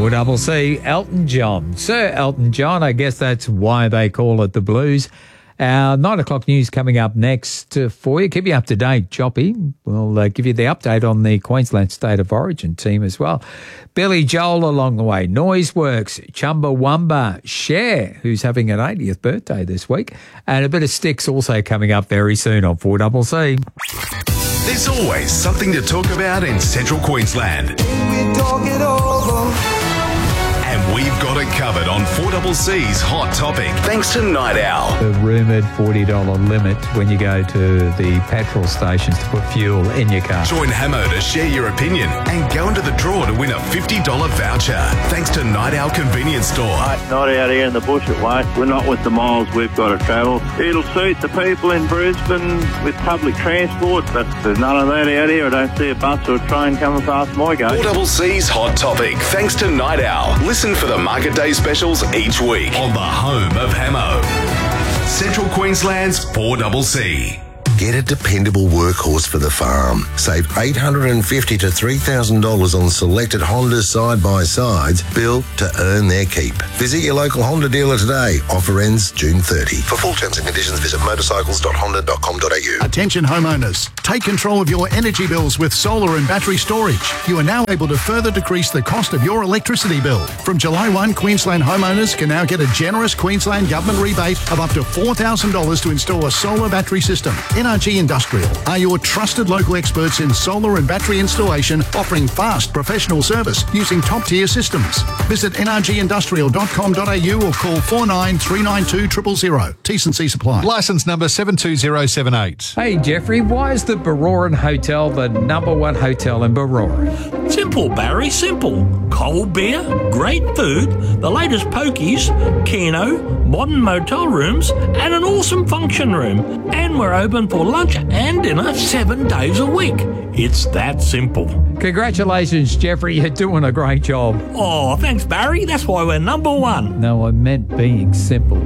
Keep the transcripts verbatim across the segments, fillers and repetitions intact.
four C C, Elton John. Sir Elton John, I guess that's why they call it the blues. Our nine o'clock news coming up next uh, for you. Keep you up to date, Choppy. We'll uh, give you the update on the Queensland State of Origin team as well. Billy Joel along the way. Noiseworks, Chumbawamba, Cher, who's having an eightieth birthday this week. And a bit of Styx also coming up very soon on four C C. There's always something to talk about in Central Queensland. We talk it over. And we've got it covered on four C C's Hot Topic, thanks to Night Owl. The rumoured forty dollars limit when you go to the petrol stations to put fuel in your car. Join Hamo to share your opinion and go into the draw to win a fifty dollars voucher, thanks to Night Owl Convenience Store. Mate, not out here in the bush it won't. We're not with the miles we've got to travel. It'll suit the people in Brisbane with public transport, but there's none of that out here. I don't see a bus or a train coming past my gate. four C C's Hot Topic, thanks to Night Owl. Listen for the Market Day specials each week on the home of Hamo. Central Queensland's four C C. Get a dependable workhorse for the farm. Save eight hundred fifty dollars to three thousand dollars on selected Honda side-by-sides built to earn their keep. Visit your local Honda dealer today. Offer ends June thirtieth. For full terms and conditions, visit motorcycles dot honda dot com dot a u. Attention homeowners. Take control of your energy bills with solar and battery storage. You are now able to further decrease the cost of your electricity bill. From July first, Queensland homeowners can now get a generous Queensland government rebate of up to four thousand dollars to install a solar battery system. N R G Industrial are your trusted local experts in solar and battery installation, offering fast professional service using top-tier systems. Visit n r g industrial dot com dot a u or call four nine three nine two zero zero zero. T's and C's apply. Licence number seven two zero seven eight. Hey, Jeffrey, why is the Baroran Hotel the number one hotel in Baroran? Simple, Barry, simple. Cold beer, great food, the latest pokies, Keno, modern motel rooms, and an awesome function room. And we're open for lunch and dinner seven days a week. It's that simple. Congratulations, Jeffrey. You're doing a great job. Oh, thanks, Barry. That's why we're number one. No, I meant being simple.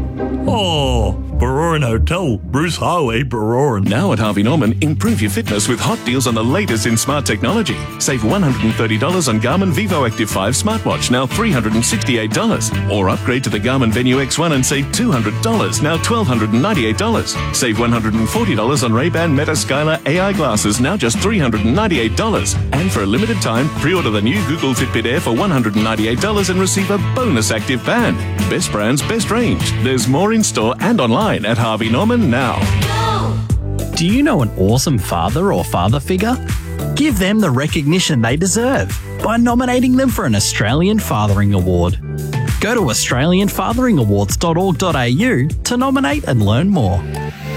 Oh, Baroran Hotel, Bruce Highway, Baroran. Now at Harvey Norman, improve your fitness with hot deals on the latest in smart technology. Save one hundred thirty dollars on Garmin Vivo Active five smartwatch, now three hundred sixty-eight dollars. Or upgrade to the Garmin Venue X one and save two hundred dollars, now one thousand two hundred ninety-eight dollars. Save one hundred forty dollars on Ray-Ban Meta Skylar A I glasses, now just three hundred ninety-eight dollars. And for a limited time, pre-order the new Google Fitbit Air for one hundred ninety-eight dollars and receive a bonus active band. Best brands, best range. There's more in store and online at Harvey Norman now. Do you know an awesome father or father figure? Give them the recognition they deserve by nominating them for an Australian Fathering Award. Go to australian fathering awards dot org dot a u to nominate and learn more.